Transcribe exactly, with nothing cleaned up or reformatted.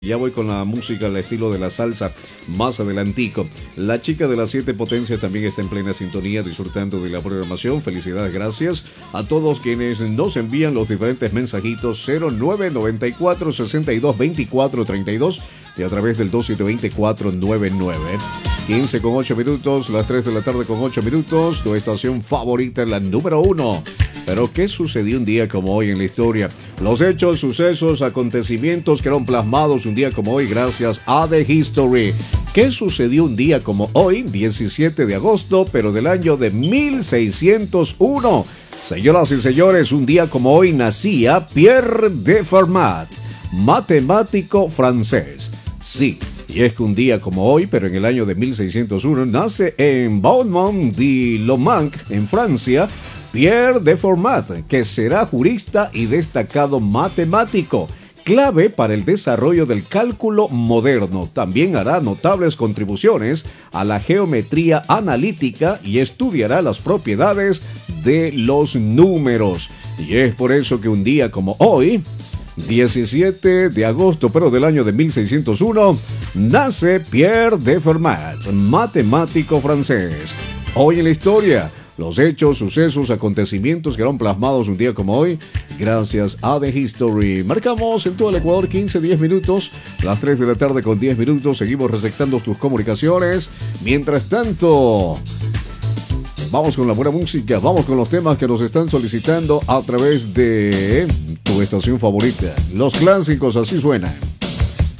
Ya voy con la música al estilo de la salsa más adelantico. La chica de las siete potencias también está en plena sintonía disfrutando de la programación. Felicidades, gracias a todos quienes nos envían los diferentes mensajitos cero nueve nueve cuatro, sesenta y dos, veinticuatro, treinta y dos y a través del dos siete dos cuatro nueve nueve. quince con ocho minutos, las tres de la tarde con ocho minutos, tu estación favorita, la número uno. Pero ¿qué sucedió un día como hoy en la historia? Los hechos, sucesos, acontecimientos quedaron plasmados un día como hoy gracias a The History. ¿Qué sucedió un día como hoy, diecisiete de agosto, pero del año de mil seiscientos uno? Señoras y señores, un día como hoy nacía Pierre de Fermat, matemático francés. Sí. Y es que un día como hoy, pero en el año de mil seiscientos uno, nace en Beaumont-de-Lomanc, en Francia, Pierre de Fermat, que será jurista y destacado matemático, clave para el desarrollo del cálculo moderno. También hará notables contribuciones a la geometría analítica y estudiará las propiedades de los números. Y es por eso que un día como hoy, diecisiete de agosto, pero del año de mil seiscientos uno, nace Pierre de Fermat, matemático francés. Hoy en la historia, los hechos, sucesos, acontecimientos que eran plasmados un día como hoy, gracias a The History. Marcamos en todo el Ecuador quince, diez minutos, las tres de la tarde con diez minutos, seguimos receptando tus comunicaciones. Mientras tanto, vamos con la buena música, vamos con los temas que nos están solicitando a través de tu estación favorita. Los clásicos así suenan.